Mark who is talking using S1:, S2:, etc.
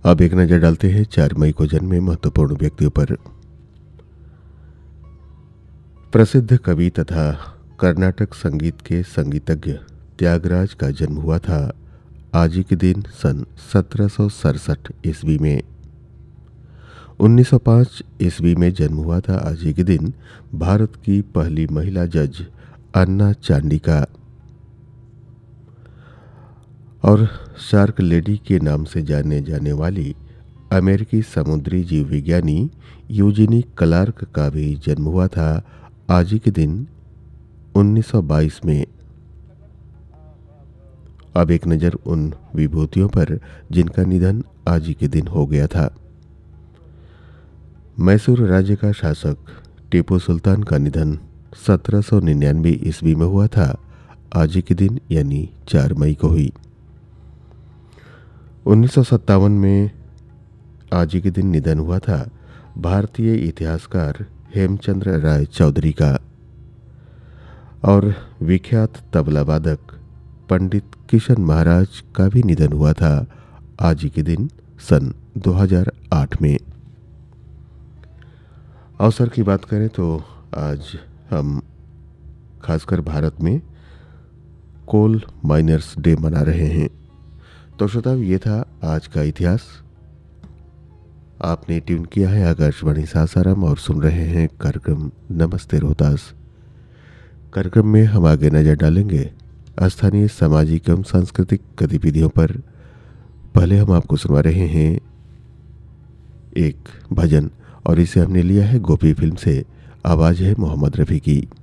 S1: अब एक नजर डालते हैं 4 मई को जन्मे महत्वपूर्ण व्यक्तियों पर। प्रसिद्ध कवि तथा कर्नाटक संगीत के संगीतज्ञ त्यागराज का जन्म हुआ था आज ही के दिन सन 1767 ईस्वी में। 1905 ईस्वी में जन्म हुआ था आज ही के दिन भारत की पहली महिला जज अन्ना चांडी का। और शार्क लेडी के नाम से जाने जाने वाली अमेरिकी समुद्री जीव विज्ञानी यूजिनी क्लार्क का भी जन्म हुआ था आज ही के दिन 1922 में। अब एक नज़र उन विभूतियों पर जिनका निधन आज ही के दिन हो गया था। मैसूर राज्य का शासक टीपू सुल्तान का निधन 1799 ईस्वी में हुआ था आज ही के दिन यानी 4 मई को हुई। 1957 में आज ही के दिन निधन हुआ था भारतीय इतिहासकार हेमचंद्र राय चौधरी का। और विख्यात तबला वादक पंडित किशन महाराज का भी निधन हुआ था आज ही के दिन सन 2008 में। अवसर की बात करें तो आज हम खासकर भारत में कोल माइनर्स डे मना रहे हैं। तो श्रोता, ये था आज का इतिहास। आपने ट्यून किया है आकाशवाणी सासाराम और सुन रहे हैं कार्यक्रम नमस्ते रोहतास। कार्यक्रम में हम आगे नजर डालेंगे स्थानीय सामाजिक एवं सांस्कृतिक गतिविधियों पर। पहले हम आपको सुनवा रहे हैं एक भजन और इसे हमने लिया है गोपी फिल्म से। आवाज है मोहम्मद रफ़ी की।